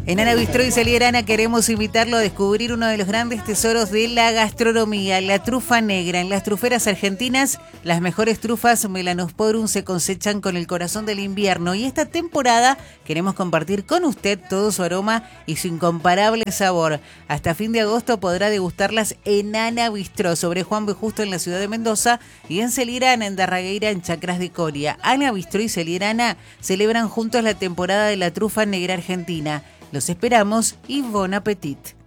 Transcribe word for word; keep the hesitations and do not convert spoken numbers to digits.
En Ana Bistró y Celierana queremos invitarlo a descubrir uno de los grandes tesoros de la gastronomía, la trufa negra. En las truferas argentinas, las mejores trufas Melanosporum se cosechan con el corazón del invierno y esta temporada queremos compartir con usted todo su aroma y su incomparable sabor. Hasta fin de agosto podrá degustarlas en Ana Bistró, sobre Juan B. Justo en la ciudad de Mendoza, y en Celierana, en Darragueira, en Chacras de Coria. Ana Bistró y Celierana celebran juntos la temporada de la trufa negra argentina. Los esperamos y bon appetit.